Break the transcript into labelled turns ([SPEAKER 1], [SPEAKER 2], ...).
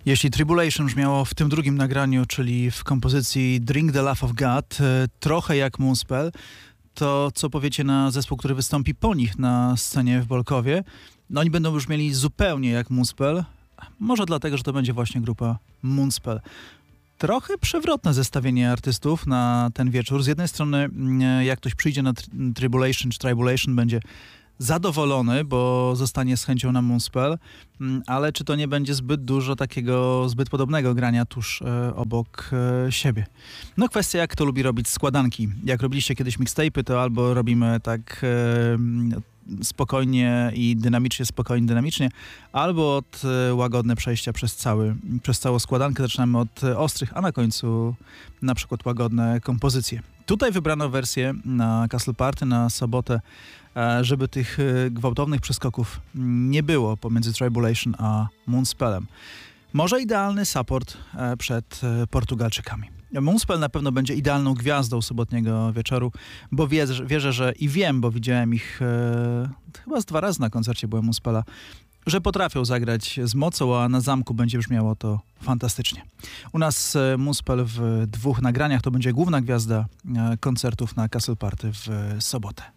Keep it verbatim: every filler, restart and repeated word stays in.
[SPEAKER 1] Jeśli Tribulation brzmiało w tym drugim nagraniu, czyli w kompozycji Drink the Love of God, trochę jak Moonspell, to co powiecie na zespół, który wystąpi po nich na scenie w Bolkowie? No oni będą już mieli zupełnie jak Moonspell, może dlatego, że to będzie właśnie grupa Moonspell. Trochę przewrotne zestawienie artystów na ten wieczór. Z jednej strony, jak ktoś przyjdzie na tri- Tribulation czy Tribulation, będzie zadowolony, bo zostanie z chęcią na Moonspell, ale czy to nie będzie zbyt dużo takiego, zbyt podobnego grania tuż e, obok e, siebie? No kwestia, jak to lubi robić składanki. Jak robiliście kiedyś mixtape'y, to albo robimy tak e, spokojnie i dynamicznie, spokojnie, dynamicznie, albo od e, łagodne przejścia przez, cały, przez całą składankę. Zaczynamy od e, ostrych, a na końcu na przykład łagodne kompozycje. Tutaj wybrano wersję na Castle Party, na sobotę, żeby tych gwałtownych przeskoków nie było pomiędzy Tribulation a Moonspellem. Może idealny support przed Portugalczykami. Moonspell na pewno będzie idealną gwiazdą sobotniego wieczoru, bo wierzę, wierzę że i wiem, bo widziałem ich e, chyba z dwa razy na koncercie byłem Moonspella, że potrafią zagrać z mocą, a na zamku będzie brzmiało to fantastycznie. U nas Moonspell w dwóch nagraniach to będzie główna gwiazda koncertów na Castle Party w sobotę.